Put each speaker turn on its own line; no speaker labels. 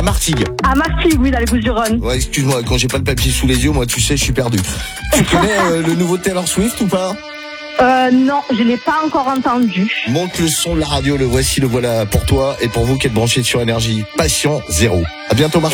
Martigues.
À Martigues, oui, dans les Bouches-du-Rhône.
Ouais, excuse-moi, quand j'ai pas le papier sous les yeux, moi, tu sais, je suis perdu. Tu connais le nouveau Taylor Swift ou pas?
Non, je l'ai pas encore entendu.
Monte le son de la radio, le voici, le voilà pour toi et pour vous qui êtes branchés sur Énergie. Passion zéro. À bientôt, Marc.